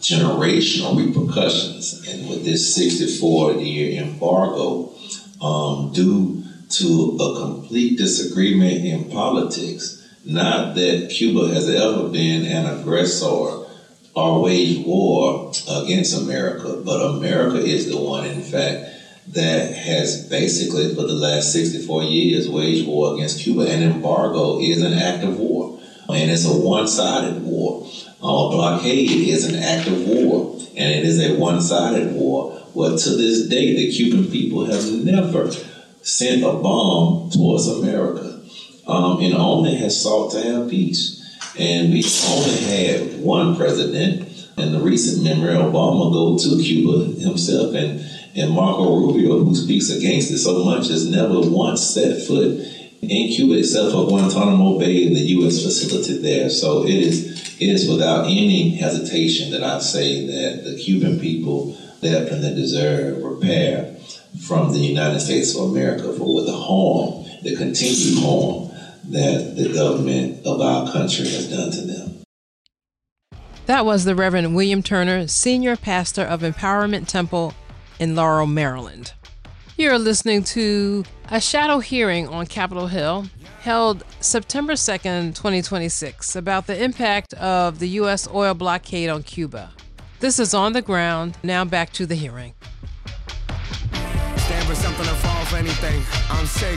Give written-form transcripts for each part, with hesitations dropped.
generational repercussions. And with this 64-year embargo, due to a complete disagreement in politics, not that Cuba has ever been an aggressor or waged war against America, but America is the one, in fact, that has basically, for the last 64 years, waged war against Cuba. An embargo is an act of war, and it's a one-sided war. A blockade is an act of war, and it is a one-sided war. Well, to this day, the Cuban people have never sent a bomb towards America, and only has sought to have peace. And we only had one president in the recent memory, Obama, go to Cuba himself, and Marco Rubio, who speaks against it so much, has never once set foot in Cuba except for Guantanamo Bay and the U.S. facility there. So it is without any hesitation that I say that the Cuban people left and they deserve repair from the United States of America for the harm, the continued harm that the government of our country has done to them. That was the Reverend William Turner, Senior Pastor of Empowerment Temple in Laurel, Maryland. You're listening to a shadow hearing on Capitol Hill held September 2nd, 2026, about the impact of the U.S. oil blockade on Cuba. This is On the Ground. Now back to the hearing. Stand for something or fall for anything. I'm sick.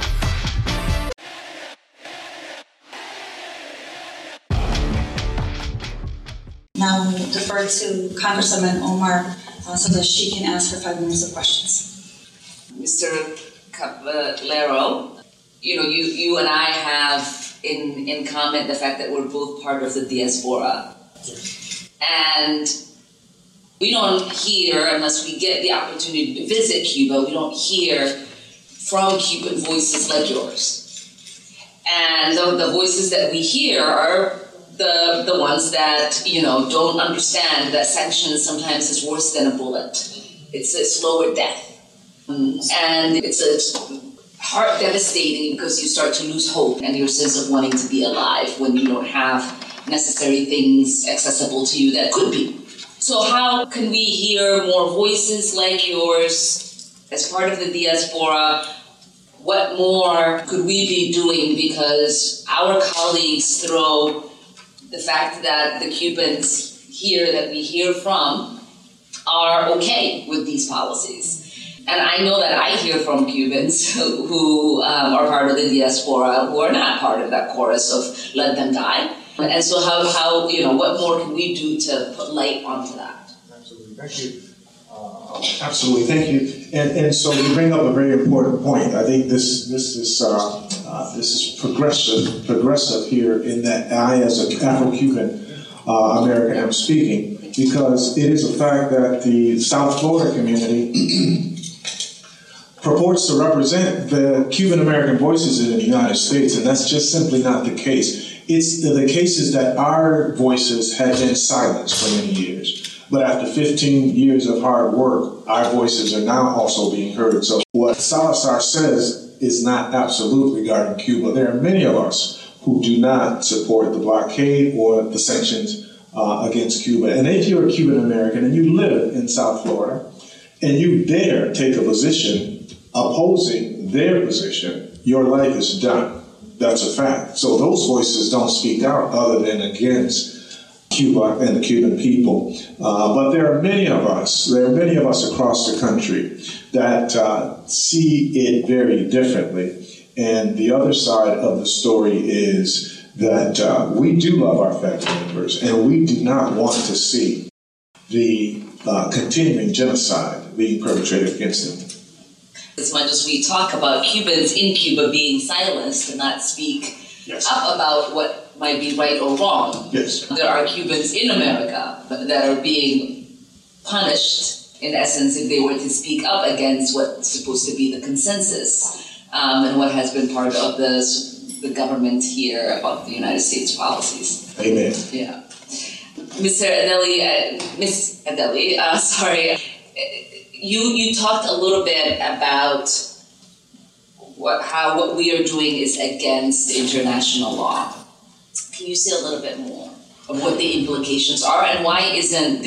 Now we'll defer to Congresswoman Omar so that she can ask her 5 minutes of questions. Mr. Caballero, you and I have in common the fact that we're both part of the diaspora. And we don't hear, unless we get the opportunity to visit Cuba, we don't hear from Cuban voices like yours. And the voices that we hear are the ones that, don't understand that sanctions sometimes is worse than a bullet. It's a slower death. And it's heart devastating because you start to lose hope and your sense of wanting to be alive when you don't have necessary things accessible to you that could be. So how can we hear more voices like yours as part of the diaspora? What more could we be doing? Because our colleagues throw the fact that the Cubans here that we hear from are okay with these policies. And I know that I hear from Cubans who are part of the diaspora who are not part of that chorus of let them die. And so how what more can we do to put light onto that? Absolutely. Thank you. Absolutely. Thank you. And so you bring up a very important point. I think this is progressive here in that I, as an Afro-Cuban American, am speaking, because it is a fact that the South Florida community purports to represent the Cuban American voices in the United States, and that's just simply not the case. It's the case is that our voices have been silenced for many years. But after 15 years of hard work, our voices are now also being heard. So what Salazar says is not absolute regarding Cuba. There are many of us who do not support the blockade or the sanctions against Cuba. And if you're a Cuban American and you live in South Florida and you dare take a position opposing their position, your life is done. That's a fact. So those voices don't speak out other than against Cuba and the Cuban people. But there are many of us across the country that see it very differently. And the other side of the story is that we do love our family members, and we do not want to see the continuing genocide being perpetrated against them. As much as we talk about Cubans in Cuba being silenced and not speak up about what might be right or wrong, there are Cubans in America that are being punished, in essence, if they were to speak up against what's supposed to be the consensus and what has been part of the government here of the United States policies. Amen. Yeah. Miss Adeli, you talked a little bit about what we are doing is against international law. Can you say a little bit more of what the implications are and why isn't